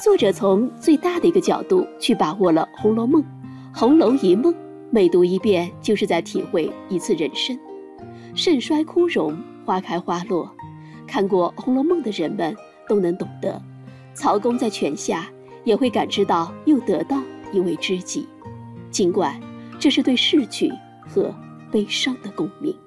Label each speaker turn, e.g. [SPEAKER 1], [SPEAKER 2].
[SPEAKER 1] 作者从最大的一个角度去把握了《红楼梦》，红楼一梦，每读一遍就是在体会一次人生。盛衰枯荣，花开花落，看过《红楼梦》的人们都能懂得，曹公在泉下也会感知到又得到一位知己，尽管这是对逝去和悲伤的共鸣。